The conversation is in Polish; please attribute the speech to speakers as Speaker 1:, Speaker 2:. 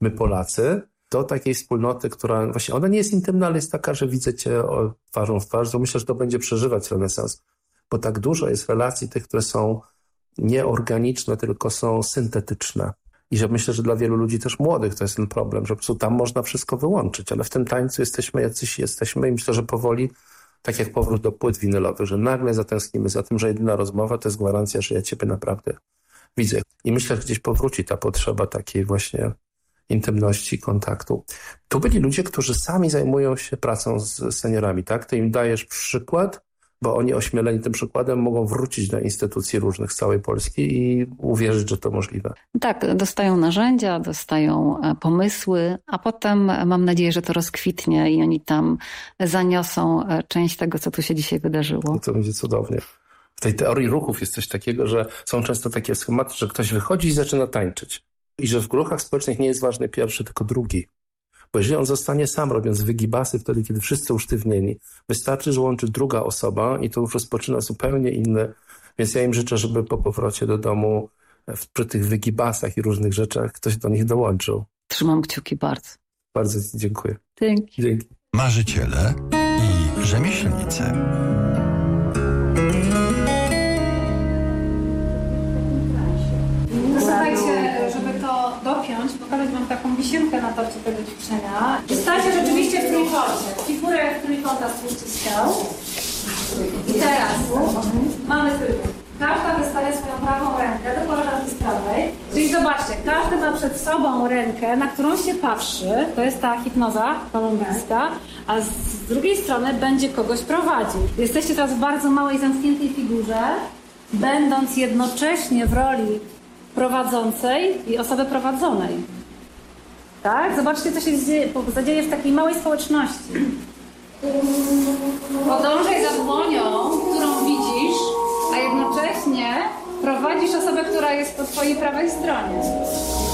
Speaker 1: my Polacy, do takiej wspólnoty, która właśnie, ona nie jest intymna, ale jest taka, że widzę cię twarzą w twarz, to myślę, że to będzie przeżywać renesans, bo tak dużo jest relacji tych, które są nieorganiczne, tylko są syntetyczne. I że myślę, że dla wielu ludzi też młodych to jest ten problem, że po prostu tam można wszystko wyłączyć, ale w tym tańcu jesteśmy jacyś jesteśmy i myślę, że powoli, tak jak powrót do płyt winylowych, że nagle zatęsknimy za tym, że jedyna rozmowa to jest gwarancja, że ja ciebie naprawdę widzę. I myślę, że gdzieś powróci ta potrzeba takiej właśnie intymności, kontaktu. Tu byli ludzie, którzy sami zajmują się pracą z seniorami, tak? Ty im dajesz przykład, bo oni ośmieleni tym przykładem mogą wrócić do instytucji różnych z całej Polski i uwierzyć, że to możliwe.
Speaker 2: Tak, dostają narzędzia, dostają pomysły, a potem mam nadzieję, że to rozkwitnie i oni tam zaniosą część tego, co tu się dzisiaj wydarzyło.
Speaker 1: To będzie cudownie. W tej teorii ruchów jest coś takiego, że są często takie schematy, że ktoś wychodzi i zaczyna tańczyć. I że w ruchach społecznych nie jest ważny pierwszy, tylko drugi. Bo jeżeli on zostanie sam robiąc wygibasy wtedy, kiedy wszyscy usztywnieni, wystarczy, że łączy druga osoba i to już rozpoczyna zupełnie inne. Więc ja im życzę, żeby po powrocie do domu przy tych wygibasach i różnych rzeczach ktoś do nich dołączył.
Speaker 2: Trzymam kciuki bardzo.
Speaker 1: Bardzo dziękuję.
Speaker 2: Dzięki.
Speaker 1: Dzięki.
Speaker 3: Marzyciele i rzemieślnicy.
Speaker 4: Słuchajcie, żeby to dopiąć, pokazać wam taką wisienkę na torcie tego ćwiczenia. Zostańcie rzeczywiście w trójkącie. Figurę w trójkąta ściskał. I teraz mamy trójkąt. Każda wystawia swoją prawą rękę do koleżanki z prawej. Czyli zobaczcie, każdy ma przed sobą rękę, na którą się patrzy. To jest ta hipnoza kolumbijska. A z drugiej strony będzie kogoś prowadził. Jesteście teraz w bardzo małej, zamkniętej figurze, będąc jednocześnie w roli prowadzącej i osoby prowadzonej. Tak? Zobaczcie, co się zadzieje w takiej małej społeczności. Podążaj za dłonią, którą widzisz, a jednocześnie prowadzisz osobę, która jest po twojej prawej stronie.